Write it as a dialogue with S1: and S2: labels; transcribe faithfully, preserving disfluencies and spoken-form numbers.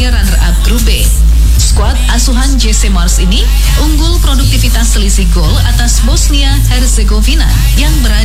S1: sebagai runner-up grup B. Skuad asuhan Jesse Mars ini unggul produktivitas selisih gol atas Bosnia Herzegovina yang berada